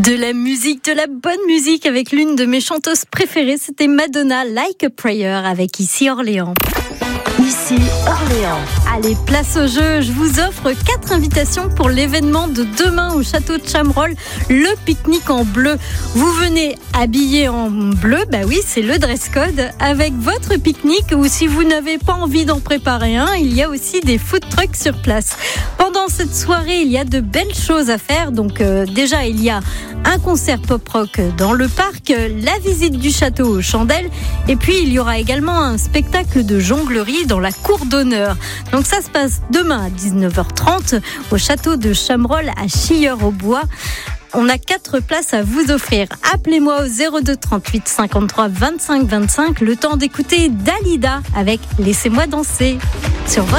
De la musique, de la bonne musique avec l'une de mes chanteuses préférées, c'était Madonna, Like a Prayer avec Ici Orléans. Ici Orléans. Allez, place au jeu, je vous offre 4 invitations pour l'événement de demain au château de Chamerolles, le pique-nique en bleu. Vous venez habillé en bleu, bah oui, c'est le dress code, avec votre pique-nique, ou si vous n'avez pas envie d'en préparer un, il y a aussi des food trucks sur place. Pendant cette soirée, il y a de belles choses à faire, donc déjà il y a un concert pop-rock dans le parc, la visite du château aux chandelles, et puis il y aura également un spectacle de jonglerie dans la cour d'honneur. Donc ça se passe demain à 19h30 au château de Chamerolles à Chilleurs-au-Bois. On a 4 places à vous offrir. Appelez-moi au 02 38 53 25 25, le temps d'écouter Dalida avec Laissez-moi danser sur votre